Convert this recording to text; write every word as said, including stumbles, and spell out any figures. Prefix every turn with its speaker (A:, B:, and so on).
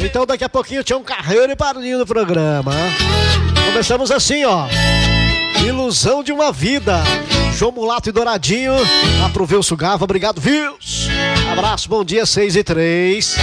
A: Então daqui a pouquinho tinha um Carreiro e Parinho no programa. Começamos assim, ó. Ilusão de uma Vida. João Mulato e Douradinho. Aproveu o Sugava. Obrigado, Vils. Abraço, bom dia, seis e três.